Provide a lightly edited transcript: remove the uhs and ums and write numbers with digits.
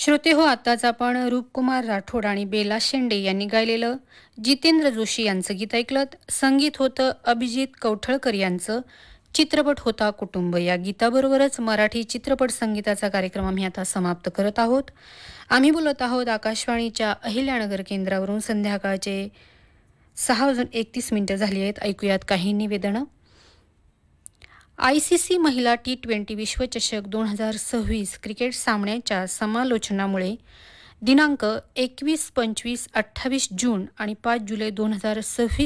श्रोते हो, आत्ताच आपण रूपकुमार राठोड आणि बेला शेंडे यांनी गायलेलं जितेंद्र जोशी यांचं गीत ऐकलं. संगीत होतं अभिजित कवठळकर यांचं. चित्रपट होता कुटुंब. या गीताबरोबरच मराठी चित्रपट संगीताचा कार्यक्रम आम्ही आता समाप्त करत आहोत. आम्ही बोलत आहोत आकाशवाणीच्या अहिल्यानगर केंद्रावरून. संध्याकाळचे 6:31 झाली आहेत. ऐकूयात काही निवेदनं. ICC महिला T20 विश्वचषक 2026 क्रिकेट सामन्याच्या समालोचनामुळे दिनांक 21, 25, 28 जून आणि 5 जुलै 2026